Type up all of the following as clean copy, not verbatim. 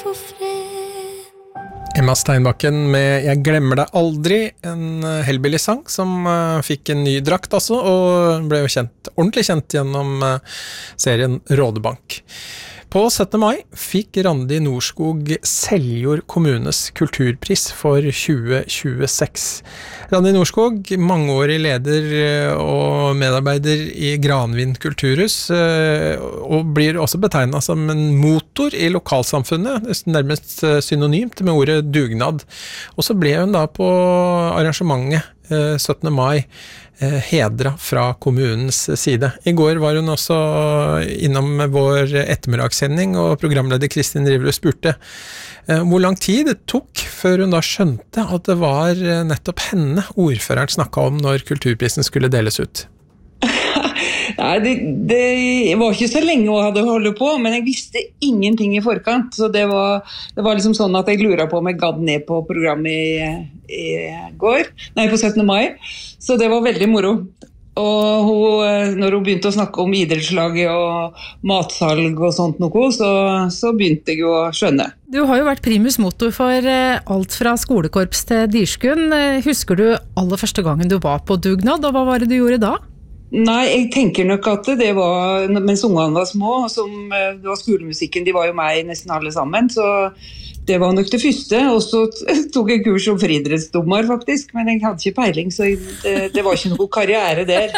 for fred. Emma Steinbakken med «Jeg glemmer deg aldri», en Hellbilly-sang som fikk en ny drakt også, og ble jo ordentlig kjent gjennom serien Rådebank. På 17. mai fikk Randi Norskog Seljord kommunes kulturpris for 2026. Randi Norskog, mangeårig leder og medarbeider i Granvin kulturhus, og blir også betegnet som en motor i lokalsamfunnet, nærmest synonymt med ordet dugnad. Og så ble hun da på arrangementet 17. mai hedra fra kommunens side. I går var hun også innom vår ettermiddagssending, og programleder Kristin Riverud spurte hvor lang tid det tok før hun da skjønte at det var nettopp henne ordføreren snakket om når kulturprisen skulle deles ut. Nei, det var ikke så lenge å hadde holdt på, men jeg visste ingenting i forkant, så det var liksom sånn at jeg luret på om jeg gadd ned på programmet på 17. mai, så det var veldig moro. Og når hun begynte å snakke om idrettslaget og matsalg og sånt noe, så begynte jeg jo å skjønne. Du har jo vært primus motor for alt fra skolekorps til Dirskun. Husker du aller første gangen du var på dugnad, og hva var det du gjorde da? Nei, jeg tenker nok at det var, mens ungene var små, det var skolemusikken, de var jo meg nesten alle sammen, så det var nok det første, og så tok jeg kurs som friidrettsdommer faktisk, men jeg hadde ikke peiling, så det var ikke noe karriere der.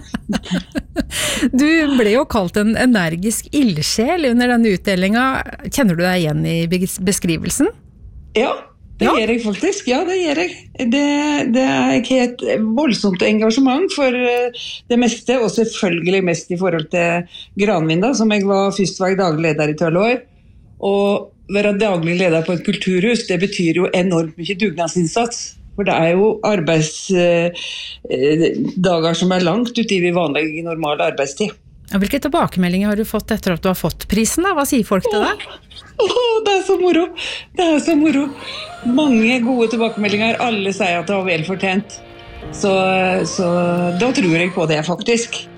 Du ble jo kalt en energisk ildsjel under denne utdelingen. Kjenner du deg igjen i beskrivelsen? Ja. Det gjør jeg faktisk, ja det gjør jeg. Det ikke et voldsomt engasjement for det meste, og selvfølgelig mest i forhold til Granvin da, som jeg først var daglig leder i 12 år. Og være daglig leder på et kulturhus, det betyr jo enormt mye dugnadsinnsats. For det jo arbeidsdager som langt ute i vanlig normal arbeidstid. Hvilke tilbakemeldinger har du fått etter at du har fått prisen da? Hva sier folk til deg? Det så moro. Det så moro. Mange gode tilbakemeldinger. Alle sier at det var velfortjent. Så da tror jeg på det faktisk.